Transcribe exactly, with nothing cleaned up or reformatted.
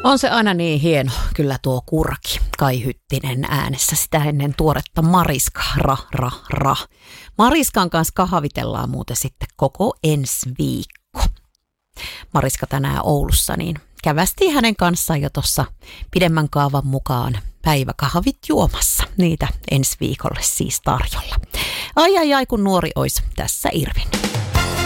On se aina niin hieno, kyllä tuo kurki. Kai Hyttinen äänessä, sitä ennen tuoretta Mariska, ra, ra, ra. Mariskan kanssa kahvitellaan muuten sitten koko ensi viikko. Mariska tänään Oulussa, niin kävästiin hänen kanssaan jo tuossa pidemmän kaavan mukaan päiväkahvit juomassa. Niitä ensi viikolle siis tarjolla. Ai ai ai, kun nuori ois tässä Irvin.